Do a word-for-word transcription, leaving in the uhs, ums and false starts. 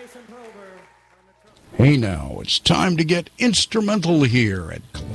Hey now, it's time to get instrumental here at